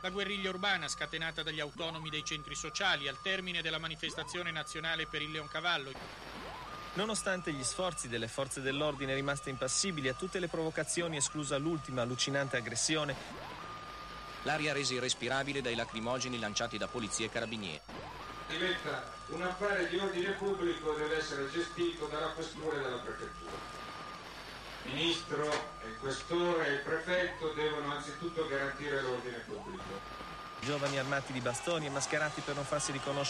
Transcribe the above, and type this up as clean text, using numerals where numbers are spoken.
La guerriglia urbana scatenata dagli autonomi dei centri sociali al termine della manifestazione nazionale per il Leoncavallo. Nonostante gli sforzi delle forze dell'ordine rimaste impassibili a tutte le provocazioni, esclusa l'ultima allucinante aggressione, l'aria resa irrespirabile dai lacrimogeni lanciati da polizia e carabinieri. Diventa un affare di ordine pubblico, deve essere gestito dalla questura e dalla prefettura. Il ministro, il questore e il prefetto devono anzitutto garantire l'ordine pubblico. Giovani armati di bastoni e mascherati per non farsi riconoscere